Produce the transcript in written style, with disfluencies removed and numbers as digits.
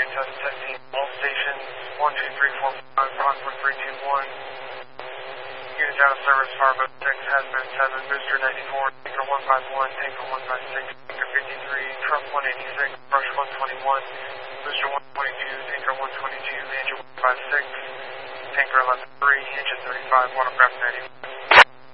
testing. All stations 1, 2, 3, 4, 5, Rockford 321. Unit out of service, Farboat 6, Hazmat 7, Booster 94, Tanker 151, Tanker 156, Tanker 53, Truck 186, Brush 121, Booster 122, Tanker 122, Engine 156, Tanker 11-3, Engine 35, Watercraft 90.